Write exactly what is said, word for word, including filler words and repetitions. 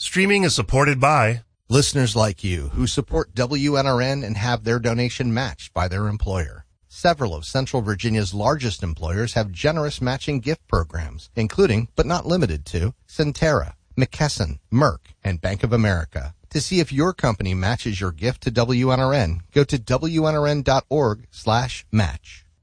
Streaming is supported by listeners like you who support W N R N and have their donation matched by their employer. Several of Central Virginia's largest employers have generous matching gift programs, including, but not limited to, Centera, McKesson, Merck, and Bank of America. To see if your company matches your gift to W N R N, go to W N R N dot org slash match.